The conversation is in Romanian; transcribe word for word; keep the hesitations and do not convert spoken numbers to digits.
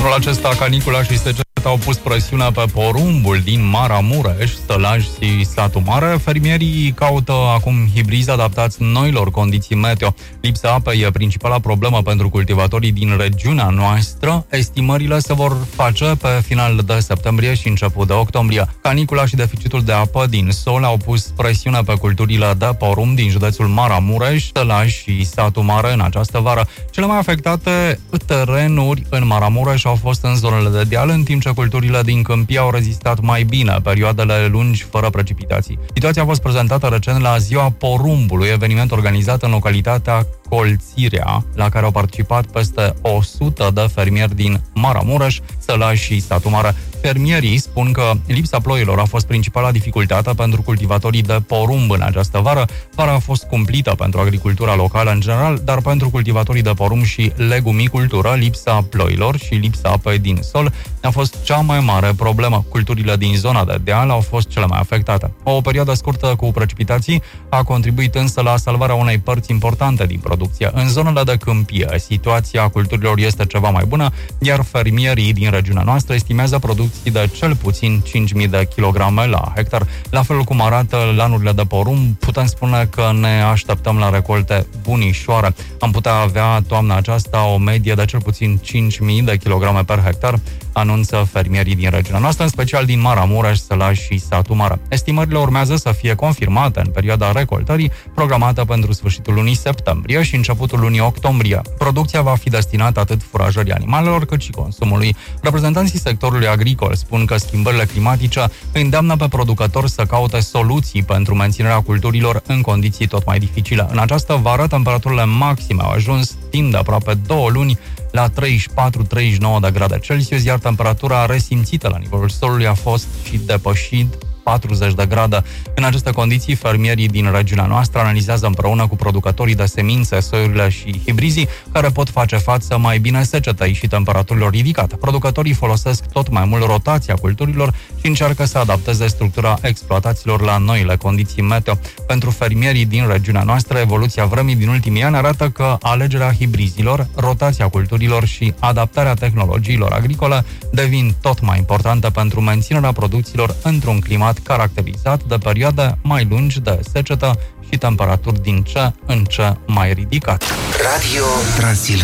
Anul acesta, canicula și seceta au pus presiunea pe porumbul din Maramureș, Sălaj și Satul Mare. Fermierii caută acum hibrizi adaptați noilor condiții meteo. Lipsa apei e principala problemă pentru cultivatorii din regiunea noastră. Estimările se vor face pe final de septembrie și început de octombrie. Canicula și deficitul de apă din sol au pus presiune pe culturile de porumb din județul Maramureș, Sălaj și Satul Mare în această vară. Cele mai afectate terenuri în Maramureș au fost în zonele de deal, în timp ce culturile din câmpii au rezistat mai bine perioadele lungi fără precipitații. Situația a fost prezentată recent la Ziua Porumbului, eveniment organizat în localitatea Colțirea, la care au participat peste o sută de fermieri din Maramureș, Sălaj și Satul Mare. Fermierii spun că lipsa ploilor a fost principala dificultate pentru cultivatorii de porumb în această vară. Vara a fost cumplită pentru agricultura locală în general, dar pentru cultivatorii de porumb și legumicultură, lipsa ploilor și lipsa apei din sol a fost cea mai mare problemă. Culturile din zona de deal au fost cele mai afectate. O perioadă scurtă cu precipitații a contribuit însă la salvarea unei părți importante din producție. În zonele de câmpie, situația culturilor este ceva mai bună, iar fermierii din regiunea noastră estimează producții de cel puțin cinci mii de kilograme la hectar. La fel cum arată lanurile de porumb, putem spune că ne așteptăm la recolte bunișoare. Am putea avea toamna aceasta o medie de cel puțin cinci mii de kilograme per hectar, anunță fermierii din regiunea noastră, în special din Maramureș, Sălaj și Satul Mare. Estimările urmează să fie confirmate în perioada recoltării, programată pentru sfârșitul lunii septembrie și începutul lunii octombrie. Producția va fi destinată atât furajării animalelor, cât și consumului. Reprezentanții sectorului agricol spun că schimbările climatice îndeamnă pe producători să caute soluții pentru menținerea culturilor în condiții tot mai dificile. În această vară, temperaturile maxime au ajuns timp de aproape două luni la treizeci și patru treizeci și nouă de grade Celsius, iar temperatura resimțită la nivelul solului a fost și depășit patruzeci de grade. În aceste condiții, fermierii din regiunea noastră analizează împreună cu producătorii de semințe, soiurile și hibrizii care pot face față mai bine secetei și temperaturilor ridicate. Producătorii folosesc tot mai mult rotația culturilor și încearcă să adapteze structura exploatațiilor la noile condiții meteo. Pentru fermierii din regiunea noastră, evoluția vremii din ultimii ani arată că alegerea hibrizilor, rotația culturilor și adaptarea tehnologiilor agricole devin tot mai importante pentru menținerea producțiilor într-un climat caracterizat de perioade mai lungi de secetă și temperaturi din ce în ce mai ridicate. Radio Transilvania.